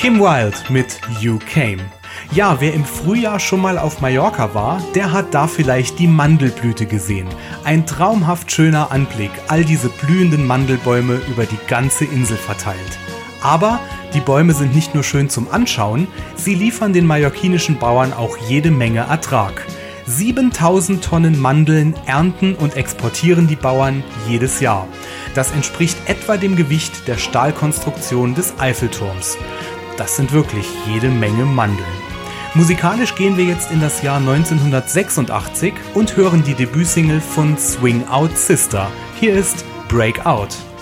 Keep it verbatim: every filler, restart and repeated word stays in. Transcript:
Kim Wilde mit You Came. Ja, wer im Frühjahr schon mal auf Mallorca war, der hat da vielleicht die Mandelblüte gesehen. Ein traumhaft schöner Anblick, all diese blühenden Mandelbäume über die ganze Insel verteilt. Aber die Bäume sind nicht nur schön zum Anschauen, sie liefern den mallorquinischen Bauern auch jede Menge Ertrag. siebentausend Tonnen Mandeln ernten und exportieren die Bauern jedes Jahr. Das entspricht etwa dem Gewicht der Stahlkonstruktion des Eiffelturms. Das sind wirklich jede Menge Mandeln. Musikalisch gehen wir jetzt in das Jahr neunzehnhundertsechsundachtzig und hören die Debütsingle von Swing Out Sister. Hier ist Break Out.